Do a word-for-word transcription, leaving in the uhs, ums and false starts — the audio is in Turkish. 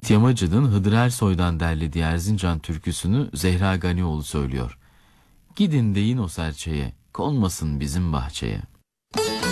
Ferit Yamacı'nın Hıdır Ersoy'dan derlediği Erzincan türküsünü Zehra Ganioğlu söylüyor. Gidin deyin o serçeye, konmasın bizim bahçeye.